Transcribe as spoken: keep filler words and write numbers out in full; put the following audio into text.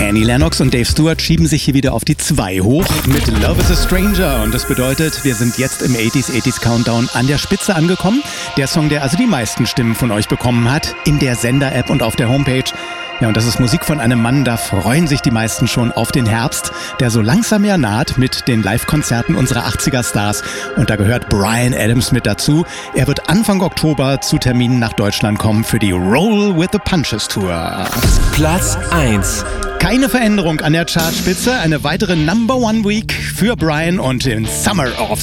Annie Lennox und Dave Stewart schieben sich hier wieder auf die zwei hoch mit Love is a Stranger. Und das bedeutet, wir sind jetzt im achtziger achtziger Countdown an der Spitze angekommen. Der Song, der also die meisten Stimmen von euch bekommen hat, in der Sender-App und auf der Homepage. Ja, und das ist Musik von einem Mann, da freuen sich die meisten schon auf den Herbst, der so langsam ja naht mit den Live-Konzerten unserer achtziger-Stars. Und da gehört Bryan Adams mit dazu. Er wird Anfang Oktober zu Terminen nach Deutschland kommen für die Roll with the Punches Tour. Platz eins. Keine Veränderung an der Chartspitze, eine weitere Number One Week für Bryan und den Summer of